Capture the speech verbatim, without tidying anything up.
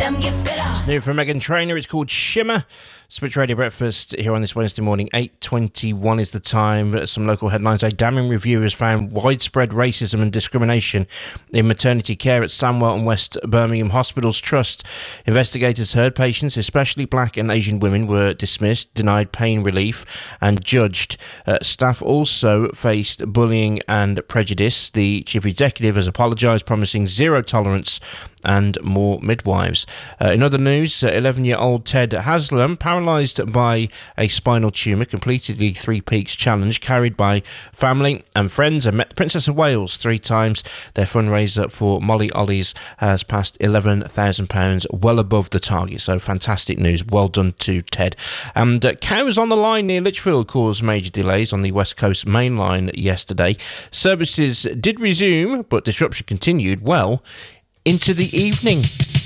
them get better. New from Meghan Trainor, it's called Shimmer. Switch Radio Breakfast here on this Wednesday morning. eight twenty-one is the time. Some local headlines. A damning review has found widespread racism and discrimination in maternity care at Sandwell and West Birmingham Hospitals Trust. Investigators heard patients, especially black and Asian women, were dismissed, denied pain relief and judged. Uh, staff also faced bullying and prejudice. The chief executive has apologised, promising zero tolerance and more midwives. Uh, in other news, uh, eleven-year-old Ted Haslam, paralysed by a spinal tumour, completed the Three Peaks Challenge, carried by family and friends, and met the Princess of Wales three times. Their fundraiser for Molly Ollie's has passed eleven thousand pounds, well above the target. So fantastic news. Well done to Ted. And uh, cows on the line near Lichfield caused major delays on the West Coast main line yesterday. Services did resume, but disruption continued well into the evening.